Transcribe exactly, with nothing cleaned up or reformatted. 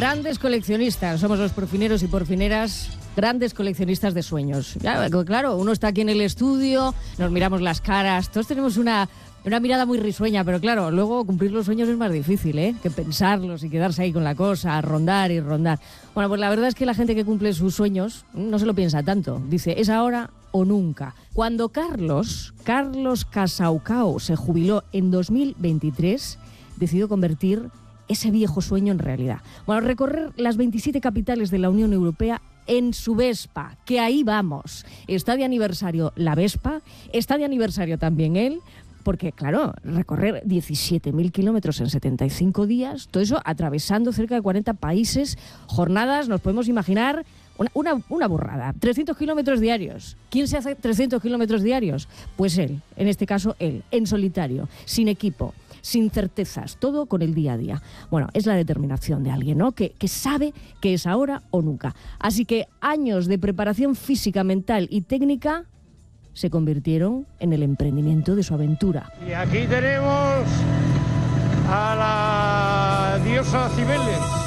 Grandes coleccionistas, somos los porfineros y porfineras, grandes coleccionistas de sueños. Ya, claro, uno está aquí en el estudio, nos miramos las caras, todos tenemos una, una mirada muy risueña, pero claro, luego cumplir los sueños es más difícil, ¿eh? Que pensarlos y quedarse ahí con la cosa, rondar y rondar. Bueno, pues la verdad es que la gente que cumple sus sueños no se lo piensa tanto. Dice, es ahora o nunca. Cuando Carlos, Carlos Casaucao se jubiló en dos mil veintitrés, decidió convertir ese viejo sueño en realidad. Bueno, recorrer las veintisiete capitales de la Unión Europea en su Vespa, que ahí vamos. Está de aniversario la Vespa, está de aniversario también él, porque claro, recorrer diecisiete mil kilómetros en setenta y cinco días, todo eso atravesando cerca de cuarenta países, jornadas, nos podemos imaginar una, una, una burrada. trescientos kilómetros diarios. ¿Quién se hace trescientos kilómetros diarios? Pues él, en este caso él, en solitario, sin equipo, sin certezas, todo con el día a día. Bueno, es la determinación de alguien, ¿no? Que, que sabe que es ahora o nunca. Así que años de preparación física, mental y técnica se convirtieron en el emprendimiento de su aventura. Y aquí tenemos a la diosa Cibeles.